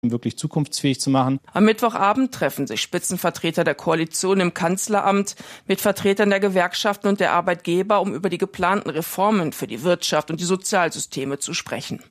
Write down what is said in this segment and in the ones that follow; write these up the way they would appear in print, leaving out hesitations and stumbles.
helfen, wirklich zukunftsfähig zu machen. Am Mittwochabend treffen sich Spitzenvertreter der Koalition im Kanzleramt mit Vertretern der Gewerkschaften und der Arbeitgeber, um über die geplanten Reformen für die Wirtschaft und die Sozialsysteme zu sprechen.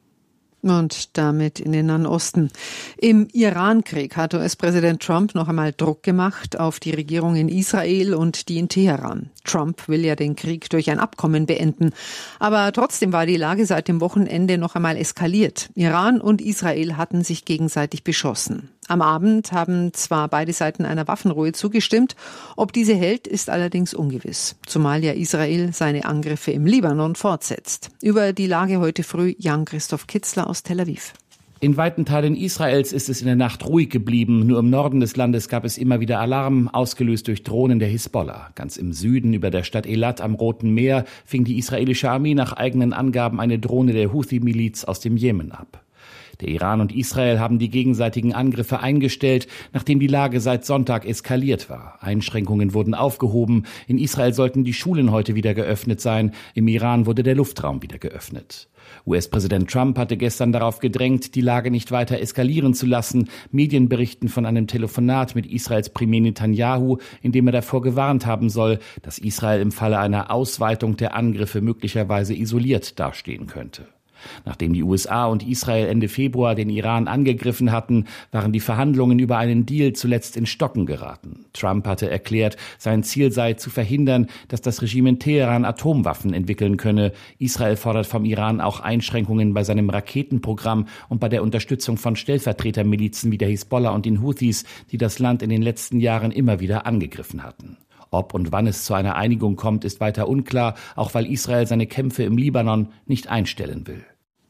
Und damit in den Nahen Osten. Im Iran-Krieg hat US-Präsident Trump noch einmal Druck gemacht auf die Regierung in Israel und die in Teheran. Trump will ja den Krieg durch ein Abkommen beenden. Aber trotzdem war die Lage seit dem Wochenende noch einmal eskaliert. Iran und Israel hatten sich gegenseitig beschossen. Am Abend haben zwar beide Seiten einer Waffenruhe zugestimmt, ob diese hält, ist allerdings ungewiss. Zumal ja Israel seine Angriffe im Libanon fortsetzt. Über die Lage heute früh Jan-Christoph Kitzler aus Tel Aviv. In weiten Teilen Israels ist es in der Nacht ruhig geblieben. Nur im Norden des Landes gab es immer wieder Alarm, ausgelöst durch Drohnen der Hisbollah. Ganz im Süden über der Stadt Elat am Roten Meer fing die israelische Armee nach eigenen Angaben eine Drohne der Houthi-Miliz aus dem Jemen ab. Der Iran und Israel haben die gegenseitigen Angriffe eingestellt, nachdem die Lage seit Sonntag eskaliert war. Einschränkungen wurden aufgehoben. In Israel sollten die Schulen heute wieder geöffnet sein. Im Iran wurde der Luftraum wieder geöffnet. US-Präsident Trump hatte gestern darauf gedrängt, die Lage nicht weiter eskalieren zu lassen. Medien berichten von einem Telefonat mit Israels Premier Netanyahu, in dem er davor gewarnt haben soll, dass Israel im Falle einer Ausweitung der Angriffe möglicherweise isoliert dastehen könnte. Nachdem die USA und Israel Ende Februar den Iran angegriffen hatten, waren die Verhandlungen über einen Deal zuletzt in Stocken geraten. Trump hatte erklärt, sein Ziel sei zu verhindern, dass das Regime in Teheran Atomwaffen entwickeln könne. Israel fordert vom Iran auch Einschränkungen bei seinem Raketenprogramm und bei der Unterstützung von Stellvertretermilizen wie der Hisbollah und den Houthis, die das Land in den letzten Jahren immer wieder angegriffen hatten. Ob und wann es zu einer Einigung kommt, ist weiter unklar, auch weil Israel seine Kämpfe im Libanon nicht einstellen will.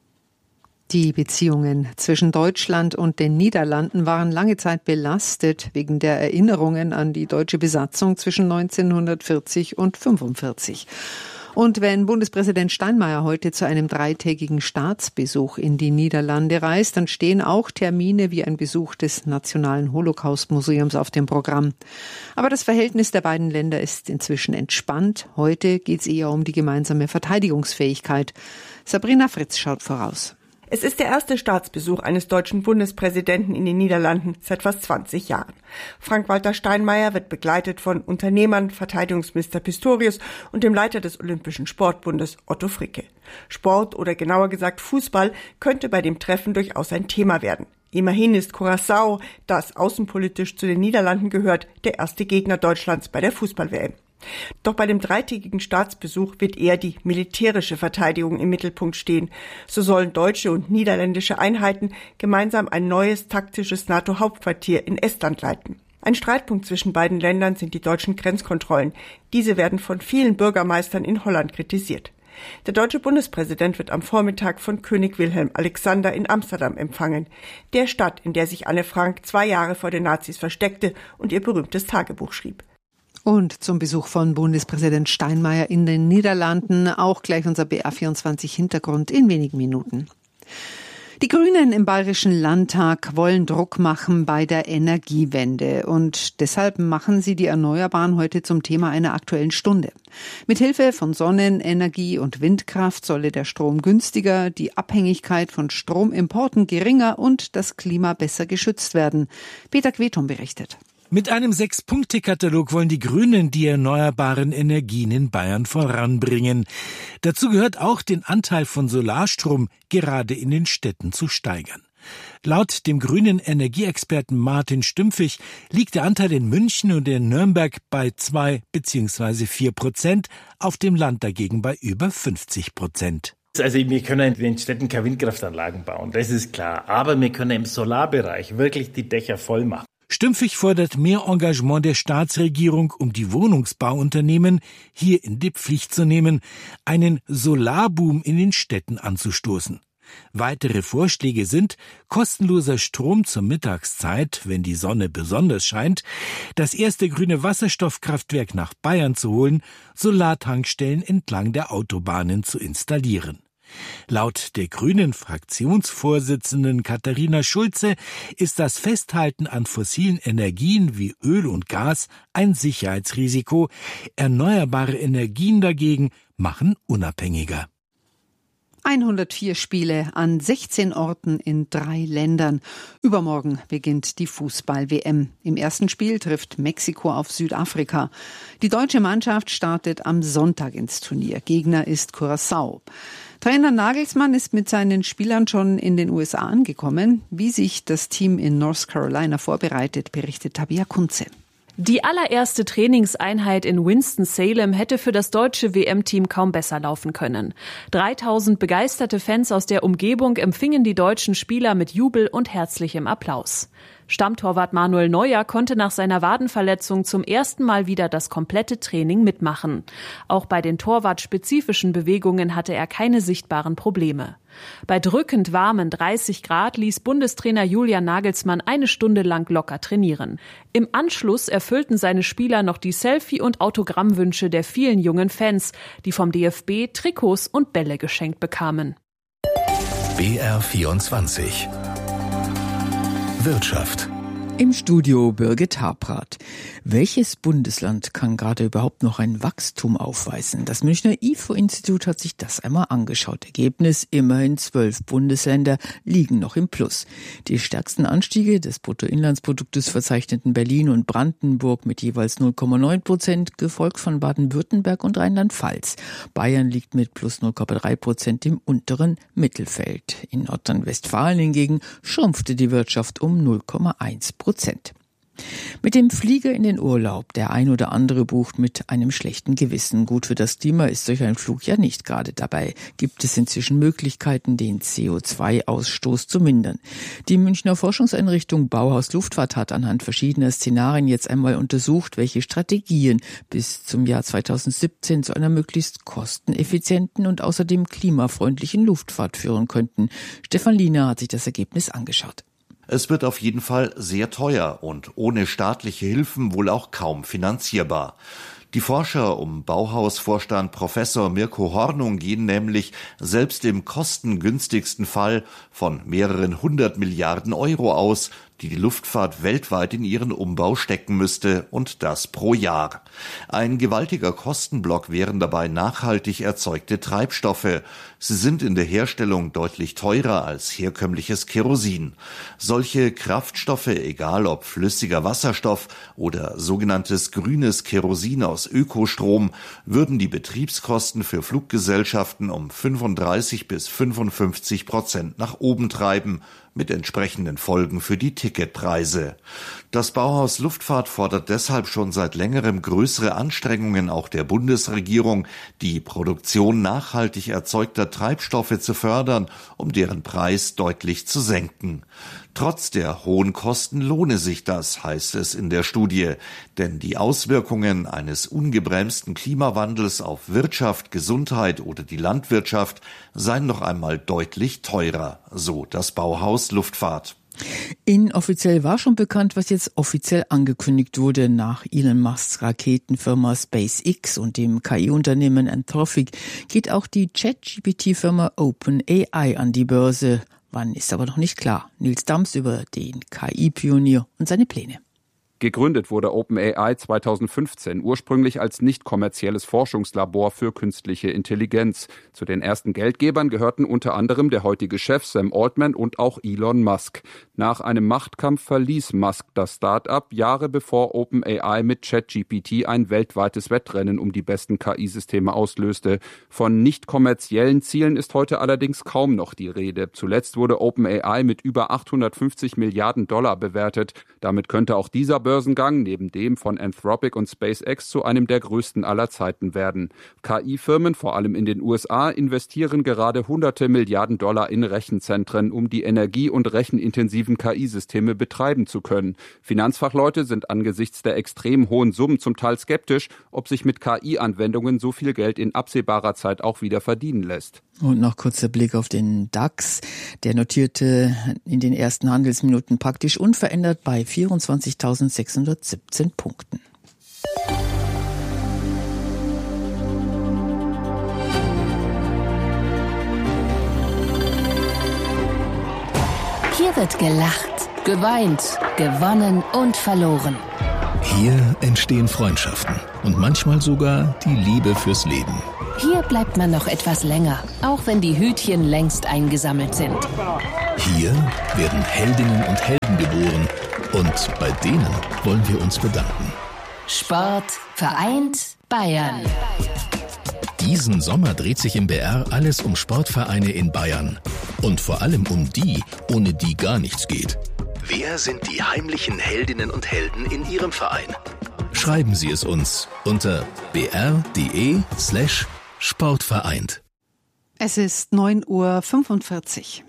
Die Beziehungen zwischen Deutschland und den Niederlanden waren lange Zeit belastet wegen der Erinnerungen an die deutsche Besatzung zwischen 1940 und 1945. Und wenn Bundespräsident Steinmeier heute zu einem 3-tägigen Staatsbesuch in die Niederlande reist, dann stehen auch Termine wie ein Besuch des Nationalen Holocaust-Museums auf dem Programm. Aber das Verhältnis der beiden Länder ist inzwischen entspannt. Heute geht es eher um die gemeinsame Verteidigungsfähigkeit. Sabrina Fritz schaut voraus. Es ist der erste Staatsbesuch eines deutschen Bundespräsidenten in den Niederlanden seit fast 20 Jahren. Frank-Walter Steinmeier wird begleitet von Unternehmern, Verteidigungsminister Pistorius und dem Leiter des Olympischen Sportbundes, Otto Fricke. Sport oder genauer gesagt Fußball könnte bei dem Treffen durchaus ein Thema werden. Immerhin ist Curaçao, das außenpolitisch zu den Niederlanden gehört, der erste Gegner Deutschlands bei der Fußball-WM. Doch bei dem 3-tägigen Staatsbesuch wird eher die militärische Verteidigung im Mittelpunkt stehen. So sollen deutsche und niederländische Einheiten gemeinsam ein neues taktisches NATO-Hauptquartier in Estland leiten. Ein Streitpunkt zwischen beiden Ländern sind die deutschen Grenzkontrollen. Diese werden von vielen Bürgermeistern in Holland kritisiert. Der deutsche Bundespräsident wird am Vormittag von König Wilhelm Alexander in Amsterdam empfangen, der Stadt, in der sich Anne Frank 2 Jahre vor den Nazis versteckte und ihr berühmtes Tagebuch schrieb. Und zum Besuch von Bundespräsident Steinmeier in den Niederlanden auch gleich unser BR24-Hintergrund in wenigen Minuten. Die Grünen im Bayerischen Landtag wollen Druck machen bei der Energiewende und deshalb machen sie die Erneuerbaren heute zum Thema einer Aktuellen Stunde. Mithilfe von Sonnenenergie und Windkraft solle der Strom günstiger, die Abhängigkeit von Stromimporten geringer und das Klima besser geschützt werden. Peter Queton berichtet. Mit einem 6-Punkte-Katalog wollen die Grünen die erneuerbaren Energien in Bayern voranbringen. Dazu gehört auch, den Anteil von Solarstrom gerade in den Städten zu steigern. Laut dem grünen Energieexperten Martin Stümpfig liegt der Anteil in München und in Nürnberg bei 2 bzw. 4%, auf dem Land dagegen bei über 50%. Also wir können in den Städten keine Windkraftanlagen bauen, das ist klar. Aber wir können im Solarbereich wirklich die Dächer voll machen. Stümpfig fordert mehr Engagement der Staatsregierung, um die Wohnungsbauunternehmen hier in die Pflicht zu nehmen, einen Solarboom in den Städten anzustoßen. Weitere Vorschläge sind kostenloser Strom zur Mittagszeit, wenn die Sonne besonders scheint, das erste grüne Wasserstoffkraftwerk nach Bayern zu holen, Solartankstellen entlang der Autobahnen zu installieren. Laut der grünen Fraktionsvorsitzenden Katharina Schulze ist das Festhalten an fossilen Energien wie Öl und Gas ein Sicherheitsrisiko. Erneuerbare Energien dagegen machen unabhängiger. 104 Spiele an 16 Orten in 3 Ländern. Übermorgen beginnt die Fußball-WM. Im ersten Spiel trifft Mexiko auf Südafrika. Die deutsche Mannschaft startet am Sonntag ins Turnier. Gegner ist Curaçao. Trainer Nagelsmann ist mit seinen Spielern schon in den USA angekommen. Wie sich das Team in North Carolina vorbereitet, berichtet Tabea Kunze. Die allererste Trainingseinheit in Winston-Salem hätte für das deutsche WM-Team kaum besser laufen können. 3000 begeisterte Fans aus der Umgebung empfingen die deutschen Spieler mit Jubel und herzlichem Applaus. Stammtorwart Manuel Neuer konnte nach seiner Wadenverletzung zum ersten Mal wieder das komplette Training mitmachen. Auch bei den torwartspezifischen Bewegungen hatte er keine sichtbaren Probleme. Bei drückend warmen 30 Grad ließ Bundestrainer Julian Nagelsmann 1 Stunde lang locker trainieren. Im Anschluss erfüllten seine Spieler noch die Selfie- und Autogrammwünsche der vielen jungen Fans, die vom DFB Trikots und Bälle geschenkt bekamen. BR24 Wirtschaft. Im Studio Birgit Habrath. Welches Bundesland kann gerade überhaupt noch ein Wachstum aufweisen? Das Münchner IFO-Institut hat sich das einmal angeschaut. Ergebnis: immerhin 12 Bundesländer liegen noch im Plus. Die stärksten Anstiege des Bruttoinlandsproduktes verzeichneten Berlin und Brandenburg mit jeweils 0,9%, gefolgt von Baden-Württemberg und Rheinland-Pfalz. Bayern liegt mit plus 0,3% im unteren Mittelfeld. In Nordrhein-Westfalen hingegen schrumpfte die Wirtschaft um 0,1%. Mit dem Flieger in den Urlaub. Der ein oder andere bucht mit einem schlechten Gewissen. Gut für das Klima ist solch ein Flug ja nicht gerade. Dabei gibt es inzwischen Möglichkeiten, den CO2-Ausstoß zu mindern. Die Münchner Forschungseinrichtung Bauhaus Luftfahrt hat anhand verschiedener Szenarien jetzt einmal untersucht, welche Strategien bis zum Jahr 2017 zu einer möglichst kosteneffizienten und außerdem klimafreundlichen Luftfahrt führen könnten. Stefan Liener hat sich das Ergebnis angeschaut. Es wird auf jeden Fall sehr teuer und ohne staatliche Hilfen wohl auch kaum finanzierbar. Die Forscher um Bauhaus-Vorstand Professor Mirko Hornung gehen nämlich selbst im kostengünstigsten Fall von mehreren 100 Milliarden Euro aus, die Luftfahrt weltweit in ihren Umbau stecken müsste, und das pro Jahr. Ein gewaltiger Kostenblock wären dabei nachhaltig erzeugte Treibstoffe. Sie sind in der Herstellung deutlich teurer als herkömmliches Kerosin. Solche Kraftstoffe, egal ob flüssiger Wasserstoff oder sogenanntes grünes Kerosin aus Ökostrom, würden die Betriebskosten für Fluggesellschaften um 35-55% nach oben treiben, mit entsprechenden Folgen für die Ticketpreise. Das Bauhaus Luftfahrt fordert deshalb schon seit längerem größere Anstrengungen auch der Bundesregierung, die Produktion nachhaltig erzeugter Treibstoffe zu fördern, um deren Preis deutlich zu senken. Trotz der hohen Kosten lohne sich das, heißt es in der Studie, denn die Auswirkungen eines ungebremsten Klimawandels auf Wirtschaft, Gesundheit oder die Landwirtschaft seien noch einmal deutlich teurer, so das Bauhaus Luftfahrt. Inoffiziell war schon bekannt, was jetzt offiziell angekündigt wurde. Nach Elon Musks Raketenfirma SpaceX und dem KI-Unternehmen Anthropic geht auch die ChatGPT-Firma OpenAI an die Börse. Wann ist aber noch nicht klar. Nils Dams über den KI-Pionier und seine Pläne. Gegründet wurde OpenAI 2015, ursprünglich als nicht kommerzielles Forschungslabor für künstliche Intelligenz. Zu den ersten Geldgebern gehörten unter anderem der heutige Chef Sam Altman und auch Elon Musk. Nach einem Machtkampf verließ Musk das Start-up, Jahre bevor OpenAI mit ChatGPT ein weltweites Wettrennen um die besten KI-Systeme auslöste. Von nicht kommerziellen Zielen ist heute allerdings kaum noch die Rede. Zuletzt wurde OpenAI mit über 850 Milliarden Dollar bewertet. Damit könnte auch dieser Börsengang neben dem von Anthropic und SpaceX zu einem der größten aller Zeiten werden. KI-Firmen, vor allem in den USA, investieren gerade hunderte Milliarden Dollar in Rechenzentren, um die energie- und rechenintensiven KI-Systeme betreiben zu können. Finanzfachleute sind angesichts der extrem hohen Summen zum Teil skeptisch, ob sich mit KI-Anwendungen so viel Geld in absehbarer Zeit auch wieder verdienen lässt. Und noch kurzer Blick auf den DAX. Der notierte in den ersten Handelsminuten praktisch unverändert bei 24.617 Punkten. Hier wird gelacht, geweint, gewonnen und verloren. Hier entstehen Freundschaften und manchmal sogar die Liebe fürs Leben. Hier bleibt man noch etwas länger, auch wenn die Hütchen längst eingesammelt sind. Hier werden Heldinnen und Helden geboren und bei denen wollen wir uns bedanken. Sport vereint Bayern. Diesen Sommer dreht sich im BR alles um Sportvereine in Bayern. Und vor allem um die, ohne die gar nichts geht. Wer sind die heimlichen Heldinnen und Helden in Ihrem Verein? Schreiben Sie es uns unter br.de/sportvereint. Es ist 9:45 Uhr.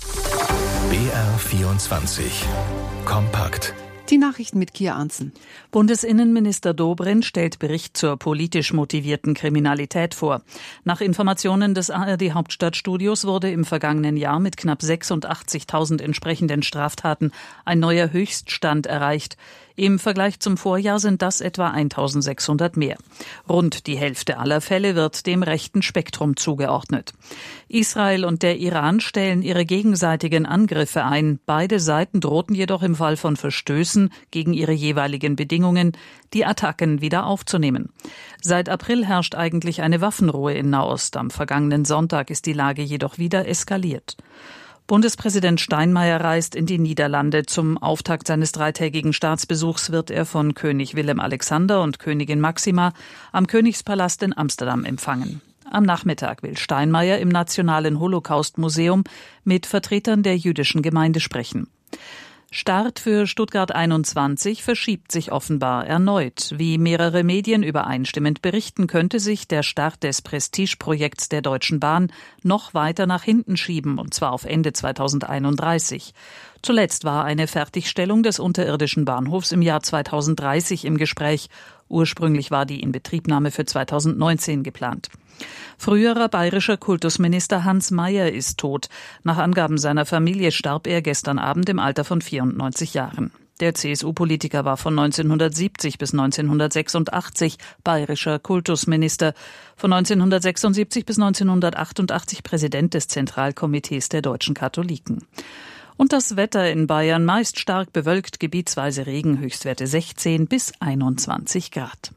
BR24 Kompakt. Die Nachrichten mit Kia Arntzen. Bundesinnenminister Dobrindt stellt Bericht zur politisch motivierten Kriminalität vor. Nach Informationen des ARD-Hauptstadtstudios wurde im vergangenen Jahr mit knapp 86.000 entsprechenden Straftaten ein neuer Höchststand erreicht. Im Vergleich zum Vorjahr sind das etwa 1.600 mehr. Rund die Hälfte aller Fälle wird dem rechten Spektrum zugeordnet. Israel und der Iran stellen ihre gegenseitigen Angriffe ein. Beide Seiten drohten jedoch im Fall von Verstößen gegen ihre jeweiligen Bedingungen, die Attacken wieder aufzunehmen. Seit April herrscht eigentlich eine Waffenruhe in Nahost. Am vergangenen Sonntag ist die Lage jedoch wieder eskaliert. Bundespräsident Steinmeier reist in die Niederlande. Zum Auftakt seines 3-tägigen Staatsbesuchs wird er von König Willem Alexander und Königin Maxima am Königspalast in Amsterdam empfangen. Am Nachmittag will Steinmeier im Nationalen Holocaust-Museum mit Vertretern der jüdischen Gemeinde sprechen. Start für Stuttgart 21 verschiebt sich offenbar erneut. Wie mehrere Medien übereinstimmend berichten, könnte sich der Start des Prestigeprojekts der Deutschen Bahn noch weiter nach hinten schieben, und zwar auf Ende 2031. Zuletzt war eine Fertigstellung des unterirdischen Bahnhofs im Jahr 2030 im Gespräch. Ursprünglich war die Inbetriebnahme für 2019 geplant. Früherer bayerischer Kultusminister Hans Mayer ist tot. Nach Angaben seiner Familie starb er gestern Abend im Alter von 94 Jahren. Der CSU-Politiker war von 1970 bis 1986 bayerischer Kultusminister, von 1976 bis 1988 Präsident des Zentralkomitees der deutschen Katholiken. Und das Wetter in Bayern meist stark bewölkt, gebietsweise Regen, Höchstwerte 16 bis 21 Grad.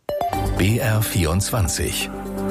BR24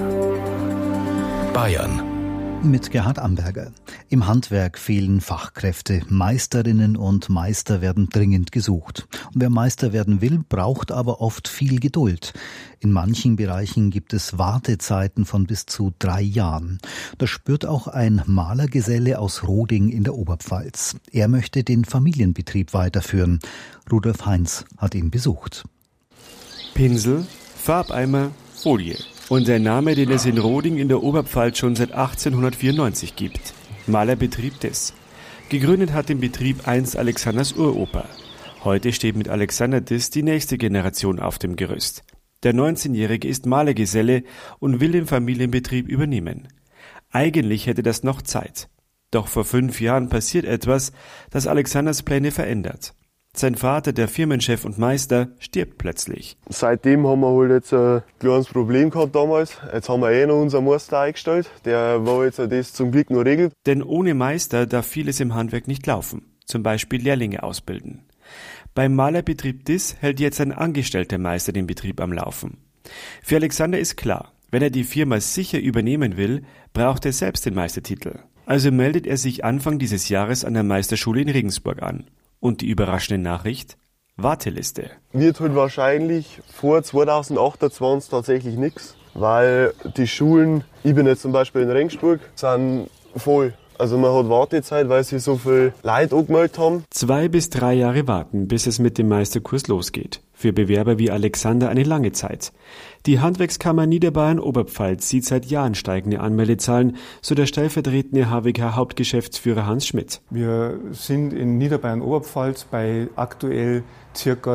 Bayern. Mit Gerhard Amberger. Im Handwerk fehlen Fachkräfte. Meisterinnen und Meister werden dringend gesucht. Und wer Meister werden will, braucht aber oft viel Geduld. In manchen Bereichen gibt es Wartezeiten von bis zu 3 Jahren. Das spürt auch ein Malergeselle aus Roding in der Oberpfalz. Er möchte den Familienbetrieb weiterführen. Rudolf Heinz hat ihn besucht. Pinsel, Farbeimer, Folie. Und der Name, den es in Roding in der Oberpfalz schon seit 1894 gibt. Malerbetrieb Diss. Gegründet hat den Betrieb einst Alexanders Uropa. Heute steht mit Alexander Diss die nächste Generation auf dem Gerüst. Der 19-Jährige ist Malergeselle und will den Familienbetrieb übernehmen. Eigentlich hätte das noch Zeit. Doch vor 5 Jahren passiert etwas, das Alexanders Pläne verändert. Sein Vater, der Firmenchef und Meister, stirbt plötzlich. Seitdem haben wir halt jetzt ein kleines Problem gehabt damals. Jetzt haben wir noch unseren Meister eingestellt, der war jetzt das zum Glück noch regelt. Denn ohne Meister darf vieles im Handwerk nicht laufen. Zum Beispiel Lehrlinge ausbilden. Beim Malerbetrieb Diss hält jetzt ein angestellter Meister den Betrieb am Laufen. Für Alexander ist klar, wenn er die Firma sicher übernehmen will, braucht er selbst den Meistertitel. Also meldet er sich Anfang dieses Jahres an der Meisterschule in Regensburg an. Und die überraschende Nachricht? Warteliste. Wird halt wahrscheinlich vor 2028 tatsächlich nichts, weil die Schulen, ich bin jetzt zum Beispiel in Regensburg, sind voll. Also man hat Wartezeit, weil sich so viele Leute angemeldet haben. 2 bis 3 Jahre warten, bis es mit dem Meisterkurs losgeht. Für Bewerber wie Alexander eine lange Zeit. Die Handwerkskammer Niederbayern-Oberpfalz sieht seit Jahren steigende Anmeldezahlen, so der stellvertretende HWK-Hauptgeschäftsführer Hans Schmidt. Wir sind in Niederbayern-Oberpfalz bei aktuell ca.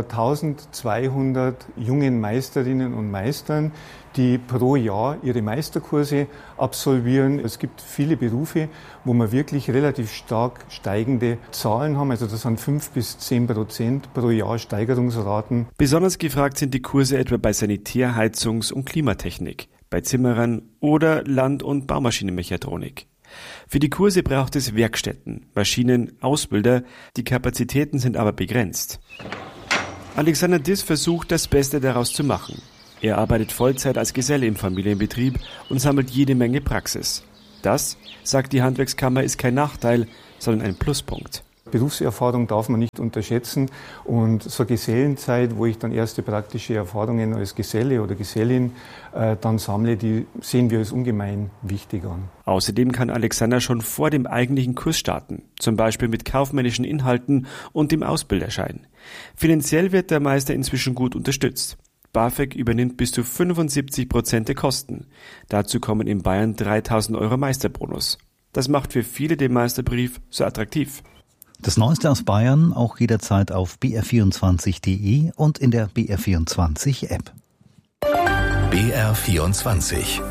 1200 jungen Meisterinnen und Meistern, die pro Jahr ihre Meisterkurse absolvieren. Es gibt viele Berufe, wo wir wirklich relativ stark steigende Zahlen haben. Also das sind 5-10% pro Jahr Steigerungsraten. Besonders gefragt sind die Kurse etwa bei Sanitär-, Heizungs- und Klimatechnik, bei Zimmerern oder Land- und Baumaschinenmechatronik. Für die Kurse braucht es Werkstätten, Maschinen, Ausbilder. Die Kapazitäten sind aber begrenzt. Alexander Diss versucht, das Beste daraus zu machen. Er arbeitet Vollzeit als Geselle im Familienbetrieb und sammelt jede Menge Praxis. Das, sagt die Handwerkskammer, ist kein Nachteil, sondern ein Pluspunkt. Berufserfahrung darf man nicht unterschätzen und so Gesellenzeit, wo ich dann erste praktische Erfahrungen als Geselle oder Gesellin dann sammle, die sehen wir als ungemein wichtig an. Außerdem kann Alexander schon vor dem eigentlichen Kurs starten, zum Beispiel mit kaufmännischen Inhalten und dem Ausbilderschein. Finanziell wird der Meister inzwischen gut unterstützt. BAföG übernimmt bis zu 75% der Kosten. Dazu kommen in Bayern 3.000 € Meisterbonus. Das macht für viele den Meisterbrief so attraktiv. Das Neueste aus Bayern auch jederzeit auf br24.de und in der BR24-App. BR24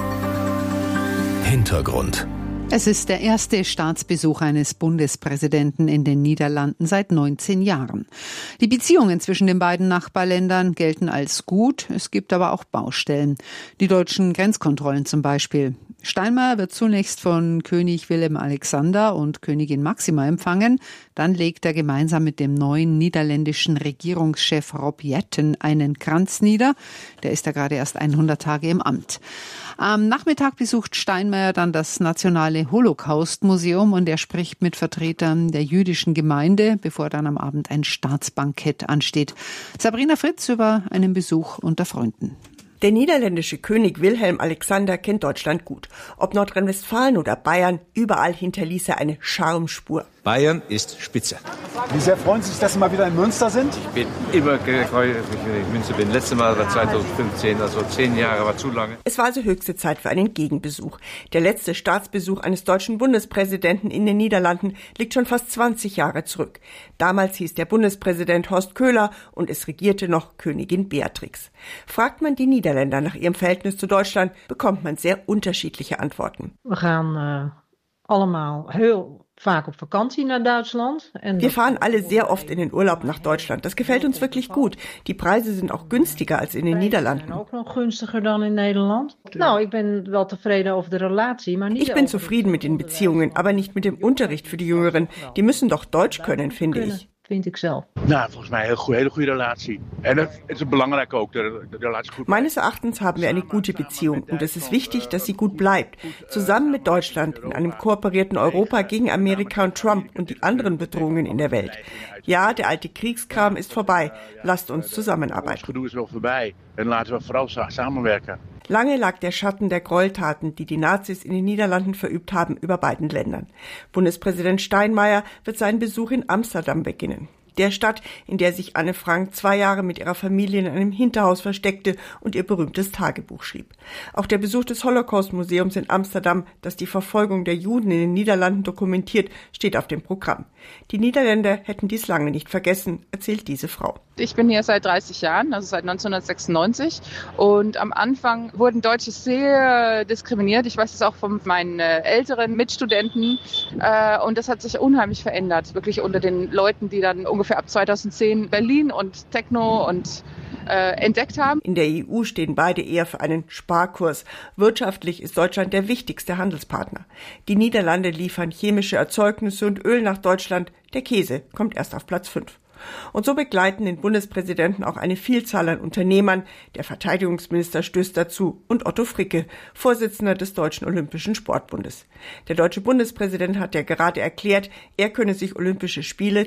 Hintergrund. Es ist der erste Staatsbesuch eines Bundespräsidenten in den Niederlanden seit 19 Jahren. Die Beziehungen zwischen den beiden Nachbarländern gelten als gut, es gibt aber auch Baustellen. Die deutschen Grenzkontrollen zum Beispiel. Steinmeier wird zunächst von König Willem Alexander und Königin Máxima empfangen. Dann legt er gemeinsam mit dem neuen niederländischen Regierungschef Rob Jetten einen Kranz nieder. Der ist ja gerade erst 100 Tage im Amt. Am Nachmittag besucht Steinmeier dann das Nationale Holocaust-Museum und er spricht mit Vertretern der jüdischen Gemeinde, bevor dann am Abend ein Staatsbankett ansteht. Sabrina Fritz über einen Besuch unter Freunden. Der niederländische König Wilhelm Alexander kennt Deutschland gut. Ob Nordrhein-Westfalen oder Bayern, überall hinterließ er eine Schamspur. Bayern ist spitze. Wie sehr freuen Sie sich, dass Sie mal wieder in Münster sind? Ich bin immer gefreut, wenn ich in Münster bin. Letztes Mal war 2015, also 10 Jahre war zu lange. Es war also höchste Zeit für einen Gegenbesuch. Der letzte Staatsbesuch eines deutschen Bundespräsidenten in den Niederlanden liegt schon fast 20 Jahre zurück. Damals hieß der Bundespräsident Horst Köhler und es regierte noch Königin Beatrix. Fragt man die Niederländer nach ihrem Verhältnis zu Deutschland, bekommt man sehr unterschiedliche Antworten. Wir gaan allemaal heel vaak op vakantie naar Duitsland. Wir fahren alle sehr oft in den Urlaub nach Deutschland. Das gefällt uns wirklich gut. Die Preise sind auch günstiger als in den Niederlanden. Ook nog gunstiger dan in Nederland. Nou, ik ben wel tevreden over de relatie, maar niet. Ich bin zufrieden mit den Beziehungen, aber nicht mit dem Unterricht für die Jüngeren. Die müssen doch Deutsch können, finde ich. Vind ik zelf. Nou, volgens mij een hele goede relatie. En het is belangrijk ook, de relatie goed. Meines Erachtens haben wir eine gute Beziehung und es ist wichtig, dass sie gut bleibt. Zusammen mit Deutschland in einem kooperierten Europa gegen Amerika und Trump und die anderen Bedrohungen in der Welt. Ja, der alte Kriegskram ist vorbei. Lasst uns zusammenarbeiten. Das Gedoe ist wel vorbei. En laten we vooral samenwerken. Lange lag der Schatten der Gräueltaten, die die Nazis in den Niederlanden verübt haben, über beiden Ländern. Bundespräsident Steinmeier wird seinen Besuch in Amsterdam beginnen. Der Stadt, in der sich Anne Frank 2 Jahre mit ihrer Familie in einem Hinterhaus versteckte und ihr berühmtes Tagebuch schrieb. Auch der Besuch des Holocaust-Museums in Amsterdam, das die Verfolgung der Juden in den Niederlanden dokumentiert, steht auf dem Programm. Die Niederländer hätten dies lange nicht vergessen, erzählt diese Frau. Ich bin hier seit 30 Jahren, also seit 1996. Und am Anfang wurden Deutsche sehr diskriminiert. Ich weiß das auch von meinen älteren Mitstudenten. Und das hat sich unheimlich verändert, wirklich unter den Leuten, die dann ungefähr ab 2010 Berlin und Techno und entdeckt haben. In der EU stehen beide eher für einen Sparkurs. Wirtschaftlich ist Deutschland der wichtigste Handelspartner. Die Niederlande liefern chemische Erzeugnisse und Öl nach Deutschland. Der Käse kommt erst auf Platz 5. Und so begleiten den Bundespräsidenten auch eine Vielzahl an Unternehmern. Der Verteidigungsminister stößt dazu und Otto Fricke, Vorsitzender des Deutschen Olympischen Sportbundes. Der deutsche Bundespräsident hat ja gerade erklärt, er könne sich Olympische Spiele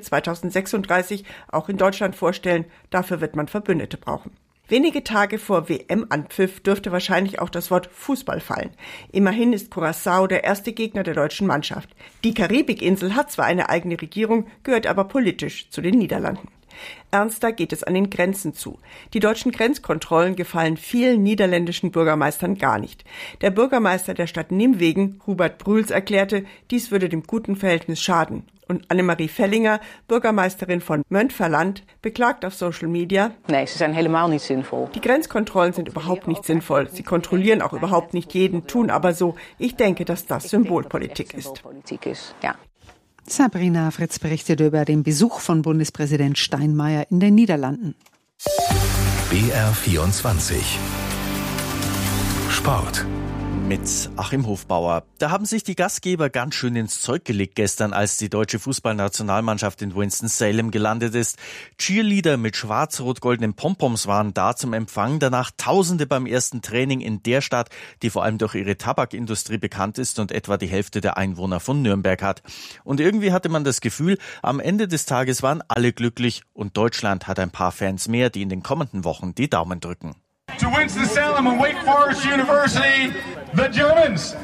2036 auch in Deutschland vorstellen. Dafür wird man Verbündete brauchen. Wenige Tage vor WM-Anpfiff dürfte wahrscheinlich auch das Wort Fußball fallen. Immerhin ist Curaçao der erste Gegner der deutschen Mannschaft. Die Karibikinsel hat zwar eine eigene Regierung, gehört aber politisch zu den Niederlanden. Ernster geht es an den Grenzen zu. Die deutschen Grenzkontrollen gefallen vielen niederländischen Bürgermeistern gar nicht. Der Bürgermeister der Stadt Nimwegen, Hubert Brüls, erklärte, dies würde dem guten Verhältnis schaden. Und Annemarie Fellinger, Bürgermeisterin von Mönchverland, beklagt auf Social Media: Nee, sie sind helemaal nicht sinnvoll. Die Grenzkontrollen sind überhaupt nicht sinnvoll. Sie kontrollieren auch überhaupt nicht jeden, tun aber so. Ich denke, dass das Symbolpolitik ist. Ja. Sabrina Fritz berichtet über den Besuch von Bundespräsident Steinmeier in den Niederlanden. BR24 Sport. mit Achim Hofbauer. Da haben sich die Gastgeber ganz schön ins Zeug gelegt gestern, als die deutsche Fußballnationalmannschaft in Winston-Salem gelandet ist. Cheerleader mit schwarz-rot-goldenen Pompoms waren da zum Empfang. Danach Tausende beim ersten Training in der Stadt, die vor allem durch ihre Tabakindustrie bekannt ist und etwa die Hälfte der Einwohner von Nürnberg hat. Und irgendwie hatte man das Gefühl, am Ende des Tages waren alle glücklich und Deutschland hat ein paar Fans mehr, die in den kommenden Wochen die Daumen drücken. To Winston-Salem and Wake Forest University, the Germans.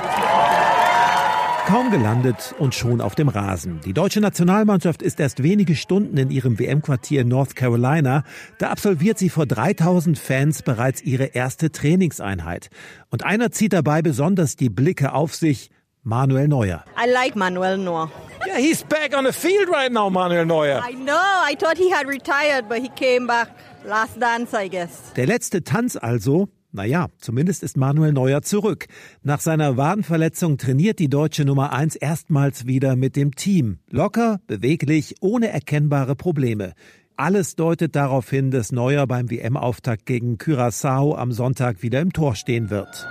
Kaum gelandet und schon auf dem Rasen. Die deutsche Nationalmannschaft ist erst wenige Stunden in ihrem WM-Quartier in North Carolina. Da absolviert sie vor 3000 Fans bereits ihre erste Trainingseinheit. Und einer zieht dabei besonders die Blicke auf sich: Manuel Neuer. I like Manuel Neuer. Yeah, he's back on the field right now, Manuel Neuer. I know. I thought he had retired, but he came back. Last dance, I guess. Der letzte Tanz also? Naja, zumindest ist Manuel Neuer zurück. Nach seiner Wadenverletzung trainiert die deutsche Nummer 1 erstmals wieder mit dem Team. Locker, beweglich, ohne erkennbare Probleme. Alles deutet darauf hin, dass Neuer beim WM-Auftakt gegen Curaçao am Sonntag wieder im Tor stehen wird.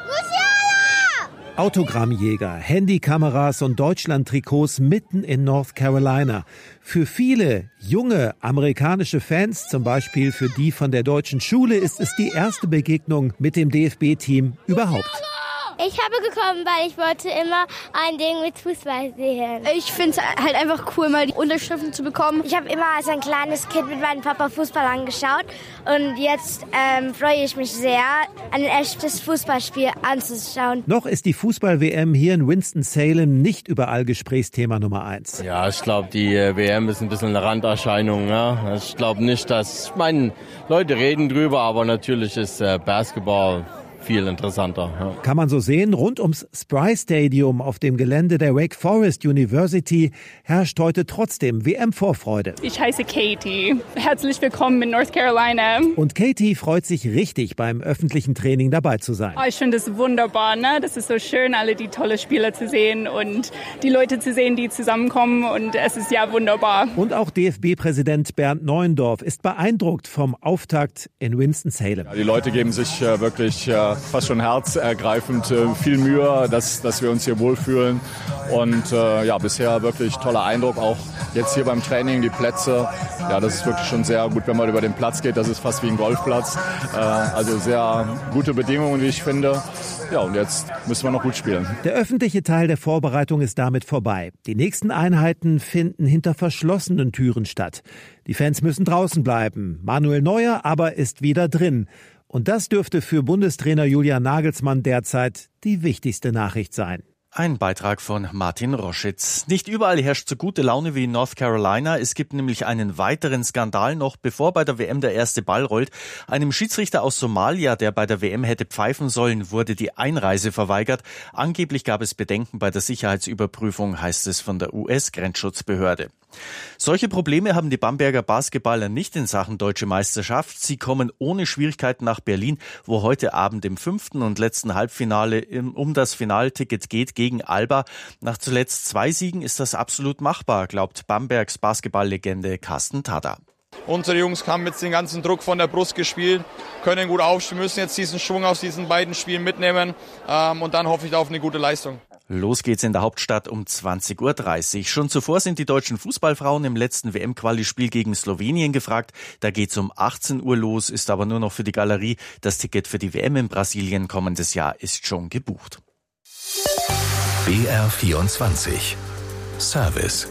Autogrammjäger, Handykameras und Deutschland-Trikots mitten in North Carolina. Für viele junge amerikanische Fans, zum Beispiel für die von der deutschen Schule, ist es die erste Begegnung mit dem DFB-Team überhaupt. Ich habe gekommen, weil ich wollte immer ein Ding mit Fußball sehen. Ich finde es halt einfach cool, mal die Unterschriften zu bekommen. Ich habe immer als ein kleines Kind mit meinem Papa Fußball angeschaut und jetzt freue ich mich sehr, ein echtes Fußballspiel anzuschauen. Noch ist die Fußball-WM hier in Winston-Salem nicht überall Gesprächsthema Nummer 1. Ja, ich glaube, die WM ist ein bisschen eine Randerscheinung. Ja? Ich glaube nicht, ich meine, Leute reden drüber, aber natürlich ist Basketball viel interessanter. Ja. Kann man so sehen, rund ums Spry Stadium auf dem Gelände der Wake Forest University herrscht heute trotzdem WM-Vorfreude. Ich heiße Katie. Herzlich willkommen in North Carolina. Und Katie freut sich richtig, beim öffentlichen Training dabei zu sein. Ich finde es wunderbar, ne? Das ist so schön, alle die tolle Spieler zu sehen und die Leute zu sehen, die zusammenkommen, und es ist ja wunderbar. Und auch DFB-Präsident Bernd Neuendorf ist beeindruckt vom Auftakt in Winston-Salem. Ja, die Leute geben sich wirklich fast schon herzergreifend viel Mühe, dass wir uns hier wohlfühlen. Und bisher wirklich toller Eindruck, auch jetzt hier beim Training, die Plätze. Ja, das ist wirklich schon sehr gut, wenn man über den Platz geht. Das ist fast wie ein Golfplatz. Also sehr gute Bedingungen, wie ich finde. Ja, und jetzt müssen wir noch gut spielen. Der öffentliche Teil der Vorbereitung ist damit vorbei. Die nächsten Einheiten finden hinter verschlossenen Türen statt. Die Fans müssen draußen bleiben. Manuel Neuer aber ist wieder drin. Und das dürfte für Bundestrainer Julian Nagelsmann derzeit die wichtigste Nachricht sein. Ein Beitrag von Martin Roschitz. Nicht überall herrscht so gute Laune wie in North Carolina. Es gibt nämlich einen weiteren Skandal noch, bevor bei der WM der erste Ball rollt. Einem Schiedsrichter aus Somalia, der bei der WM hätte pfeifen sollen, wurde die Einreise verweigert. Angeblich gab es Bedenken bei der Sicherheitsüberprüfung, heißt es von der US-Grenzschutzbehörde. Solche Probleme haben die Bamberger Basketballer nicht in Sachen Deutsche Meisterschaft. Sie kommen ohne Schwierigkeiten nach Berlin, wo heute Abend im 5. und letzten Halbfinale um das Finalticket geht gegen Alba. Nach zuletzt 2 Siegen ist das absolut machbar, glaubt Bambergs Basketballlegende Carsten Tada. Unsere Jungs haben jetzt den ganzen Druck von der Brust gespielt, können gut aufstehen, müssen jetzt diesen Schwung aus diesen beiden Spielen mitnehmen und dann hoffe ich auf eine gute Leistung. Los geht's in der Hauptstadt um 20:30 Uhr. Schon zuvor sind die deutschen Fußballfrauen im letzten WM-Quali-Spiel gegen Slowenien gefragt. Da geht's um 18 Uhr los, ist aber nur noch für die Galerie. Das Ticket für die WM in Brasilien kommendes Jahr ist schon gebucht. BR24 Service.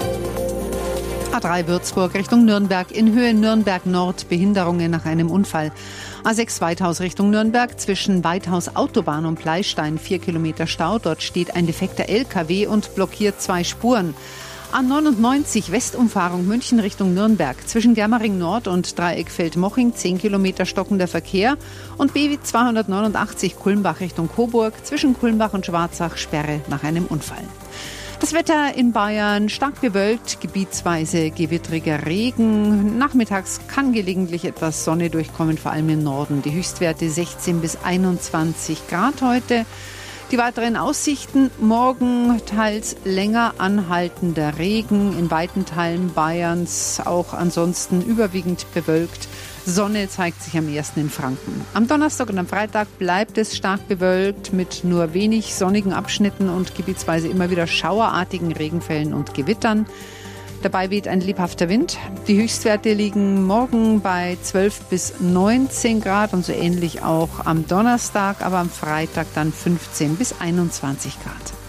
A3 Würzburg Richtung Nürnberg, in Höhe Nürnberg Nord, Behinderungen nach einem Unfall. A6 Weithaus Richtung Nürnberg, zwischen Weithaus Autobahn und Pleistein 4 Kilometer Stau. Dort steht ein defekter LKW und blockiert 2 Spuren. A99 Westumfahrung München Richtung Nürnberg, zwischen Germering Nord und Dreieck Feldmoching 10 Kilometer stockender Verkehr. Und BW 289 Kulmbach Richtung Coburg, zwischen Kulmbach und Schwarzach Sperre nach einem Unfall. Das Wetter in Bayern stark bewölkt, gebietsweise gewittriger Regen. Nachmittags kann gelegentlich etwas Sonne durchkommen, vor allem im Norden. Die Höchstwerte 16 bis 21 Grad heute. Die weiteren Aussichten: morgen teils länger anhaltender Regen in weiten Teilen Bayerns, auch ansonsten überwiegend bewölkt. Sonne zeigt sich am ersten in Franken. Am Donnerstag und am Freitag bleibt es stark bewölkt mit nur wenig sonnigen Abschnitten und gebietsweise immer wieder schauerartigen Regenfällen und Gewittern. Dabei weht ein lebhafter Wind. Die Höchstwerte liegen morgen bei 12 bis 19 Grad und so ähnlich auch am Donnerstag, aber am Freitag dann 15 bis 21 Grad.